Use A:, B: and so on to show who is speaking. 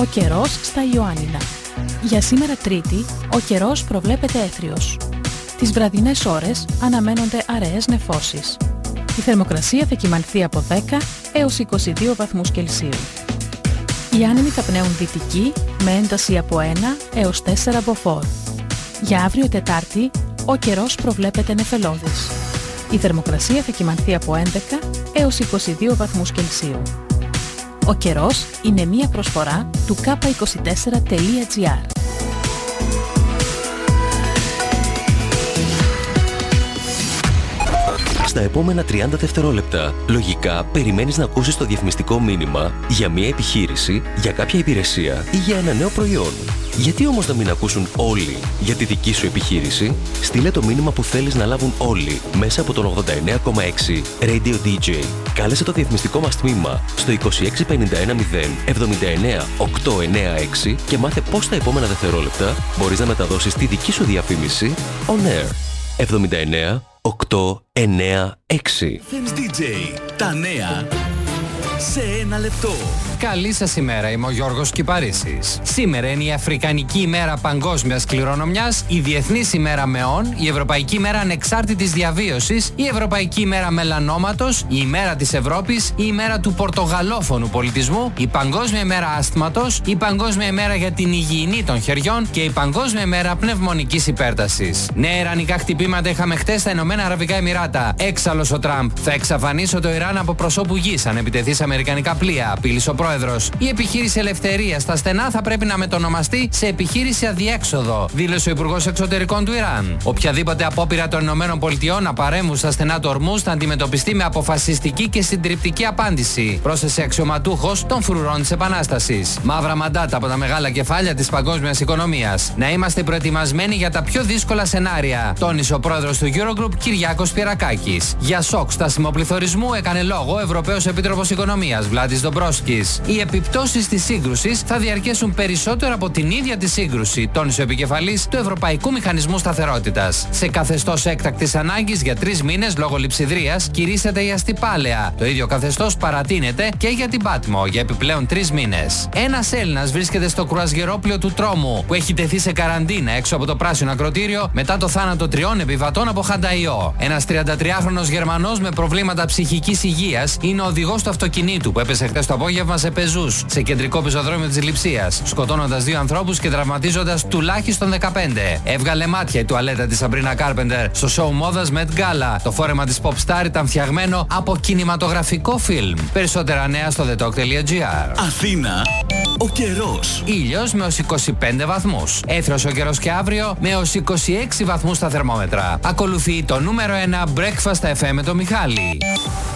A: Ο καιρός στα Ιωάννινα. Για σήμερα Τρίτη, ο καιρός προβλέπεται έθριος. Τις βραδινές ώρες αναμένονται αραιές νεφώσεις. Η θερμοκρασία θα κυμανθεί από 10 έως 22 βαθμούς Κελσίου. Οι άνεμοι θα πνέουν δυτική με ένταση από 1 έως 4 μποφόρ. Για αύριο Τετάρτη, ο καιρός προβλέπεται νεφελώδης. Η θερμοκρασία θα κυμανθεί από 11 έως 22 βαθμούς Κελσίου. Ο καιρός είναι μία προσφορά του k24.gr.
B: Στα επόμενα 30 δευτερόλεπτα, λογικά περιμένεις να ακούσεις το διαφημιστικό μήνυμα για μια επιχείρηση, για κάποια υπηρεσία ή για ένα νέο προϊόν. Γιατί όμως να μην ακούσουν όλοι για τη δική σου επιχείρηση? Στείλε το μήνυμα που θέλεις να λάβουν όλοι μέσα από τον 89,6 Radio DJ. Κάλεσε το διαφημιστικό μας τμήμα στο 26510 79 896 και μάθε πώς τα επόμενα δευτερόλεπτα μπορείς να μεταδώσεις τη δική σου διαφήμιση on air. 79 896.
C: Fans DJ, τα νέα σε ένα λεπτό.
D: Καλή σας ημέρα, είμαι ο Γιώργος Κυπαρίσης. Σήμερα είναι η Αφρικανική ημέρα παγκόσμιας κληρονομιάς, η Διεθνής ημέρα μεών, η Ευρωπαϊκή ημέρα ανεξάρτητης διαβίωσης, η Ευρωπαϊκή ημέρα μελανόματος, η ημέρα της Ευρώπης, η ημέρα του πορτογαλόφωνου πολιτισμού, η Παγκόσμια ημέρα άσθματος, η Παγκόσμια ημέρα για την υγιεινή των χεριών και η Παγκόσμια ημέρα πνευμονικής υπέρτασης. Νέα ιρανικά χτυπήματα είχαμε χτες στα Ηνωμένα Αραβικά Εμιράτα. Έξαλλος ο Τραμπ. Θα εξαφανίσω το Ιράν από προσώπου γης αν επιτεθεί σε αμερικανικά πλοία, απείλησε ο πρόεδρος. Η επιχείρηση ελευθερίας στα στενά θα πρέπει να μετονομαστεί σε επιχείρηση αδιέξοδο, δήλωσε ο Υπουργός Εξωτερικών του Ιράν. Οποιαδήποτε απόπειρα των ΗΠΑ να παρέμβουν στα στενά του Ορμούζ θα αντιμετωπιστεί με αποφασιστική και συντριπτική απάντηση, πρόσθεσε αξιωματούχος των φρουρών της Επανάστασης. Μαύρα μαντάτα από τα μεγάλα κεφάλια της παγκόσμιας οικονομίας. Να είμαστε προετοιμασμένοι για τα πιο δύσκολα σενάρια, τόνισε ο πρόεδρος του Eurogroup Κυριάκος Πιερακάκης. Για σοκ στάσιμο πληθωρισμού έκανε λόγο ο Ευρωπαίος Επίτροπος Οικονομίας Βλάντις Ντομπρόσκης. Οι επιπτώσεις της σύγκρουσης θα διαρκέσουν περισσότερο από την ίδια τη σύγκρουση, τόνισε ο επικεφαλής του Ευρωπαϊκού Μηχανισμού Σταθερότητας. Σε καθεστώς έκτακτης ανάγκης για 3 μήνες λόγω λειψιδρίας κηρύσσεται η αστυπάλαια. Το ίδιο καθεστώς παρατείνεται και για την Πάτμο για επιπλέον 3 μήνες. Ένας Έλληνας βρίσκεται στο κρουαζιερόπλοιο του Τρόμου που έχει τεθεί σε καραντίνα έξω από το πράσινο ακροτήριο μετά το θάνατο 3 επιβατών από χανταϊό. Ένας 33χρονος Γερμανός με προβλήματα ψυχικής υγείας είναι ο οδηγός του αυτοκινήτου που έπεσε χτες το απόγευμα σε πεζούς σε κεντρικό πεζοδρόμιο της Λειψίας, σκοτώνοντας 2 ανθρώπους και τραυματίζοντας τουλάχιστον 15. Έβγαλε μάτια η τουαλέτα της Σαμπρίνα Κάρπεντερ στο σοου μόδας Met Gala. Το φόρεμα της pop star ήταν φτιαγμένο από κινηματογραφικό φιλμ. Περισσότερα νέα στο thetalk.gr.
C: Αθήνα, ο καιρός.
D: Ήλιος με ως 25 βαθμούς. Έθριος ο καιρός και αύριο με ως 26 βαθμούς στα θερμόμετρα. Ακολουθεί το νούμερο 1 Breakfast FM με το Μιχάλη.